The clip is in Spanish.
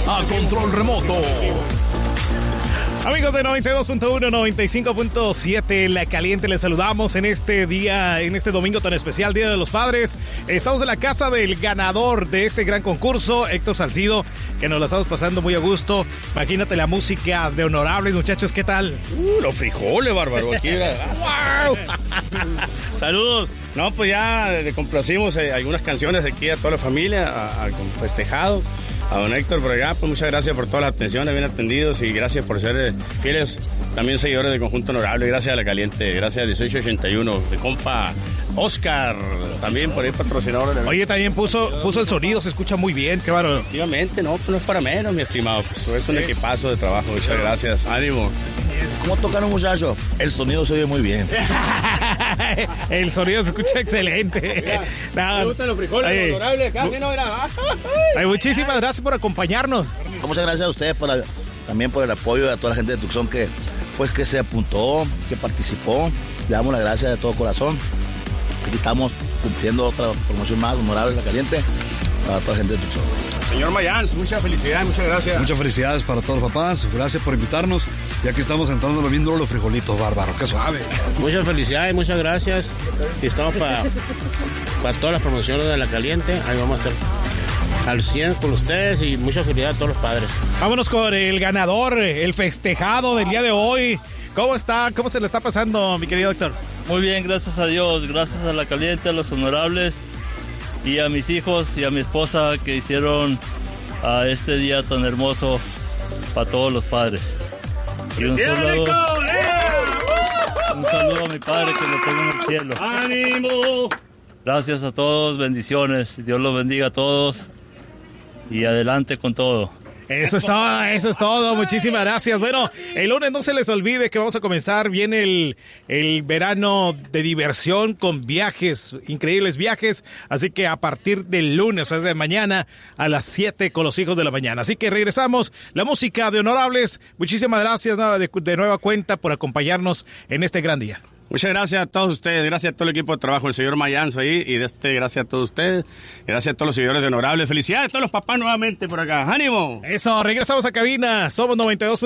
a control remoto. Amigos de 92.1, 95.7, La Caliente, les saludamos en este día, en este domingo tan especial, Día de los Padres. Estamos en la casa del ganador de este gran concurso, Héctor Salcido, que nos la estamos pasando muy a gusto. Imagínate la música de Honorables, muchachos, ¿qué tal? Los frijoles, bárbaro, aquí. ¡Wow! Saludos. No, pues ya le complacimos algunas canciones aquí a toda la familia, al festejado. A don Héctor por allá, pues muchas gracias por toda la atención, bien atendidos y gracias por ser fieles también seguidores del Conjunto Honorable. Gracias a La Caliente, gracias a 1881, de compa Oscar, también por ahí patrocinador. Oye, también puso el sonido, se escucha muy bien, qué bárbaro. Efectivamente, no, pues no es para menos, mi estimado, pues es un equipazo de trabajo, muchas gracias, ánimo. ¿Cómo tocaron, muchachos? El sonido se oye muy bien. El sonido se escucha excelente. Me gustan los frijoles Honorables, casi no era. Muchísimas gracias por acompañarnos. Muchas gracias a ustedes también por el apoyo de toda la gente de Tucson que se apuntó, que participó. Le damos las gracias de todo corazón. Aquí estamos cumpliendo otra promoción más, Honorable La Caliente, para toda la gente de Tucson. Señor Mayans, muchas felicidades, muchas gracias. Muchas felicidades para todos los papás, gracias por invitarnos. Y aquí estamos entrando viendo los frijolitos, bárbaro, qué suave. Muchas felicidades, muchas gracias. Y estamos para todas las promociones de La Caliente. Ahí vamos a estar al 100 con ustedes y mucha felicidad a todos los padres. Vámonos con el ganador, el festejado del día de hoy. ¿Cómo está? ¿Cómo se le está pasando, mi querido Héctor? Muy bien, gracias a Dios, gracias a La Caliente, a los Honorables y a mis hijos y a mi esposa que hicieron a este día tan hermoso para todos los padres. Y un saludo a mi padre que lo tengo en el cielo. ¡Ánimo! Gracias a todos, bendiciones, Dios los bendiga a todos y adelante con todo. Eso es todo, muchísimas gracias. Bueno, el lunes no se les olvide que vamos a comenzar bien el verano de diversión con viajes, increíbles viajes, así que a partir del lunes, o sea, de mañana a las 7 con los hijos de la mañana. Así que regresamos, la música de Honorables, muchísimas gracias de nueva cuenta por acompañarnos en este gran día. Muchas gracias a todos ustedes, gracias a todo el equipo de trabajo, el señor Mayans ahí, y gracias a todos ustedes, gracias a todos los seguidores de Honorables, felicidades a todos los papás nuevamente por acá, ¡ánimo! Eso, regresamos a cabina, somos 92.